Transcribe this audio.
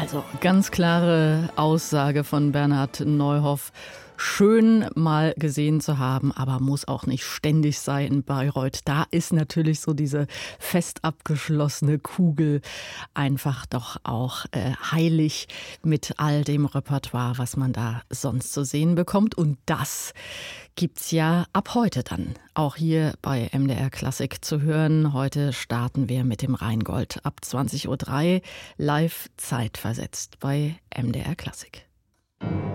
Also ganz klare Aussage von Bernhard Neuhoff. Schön mal gesehen zu haben, aber muss auch nicht ständig sein in Bayreuth. Da ist natürlich so diese fest abgeschlossene Kugel einfach doch auch heilig mit all dem Repertoire, was man da sonst zu sehen bekommt. Und das gibt's ja ab heute dann auch hier bei MDR Klassik zu hören. Heute starten wir mit dem Rheingold ab 20:03 Uhr live zeitversetzt bei MDR Klassik.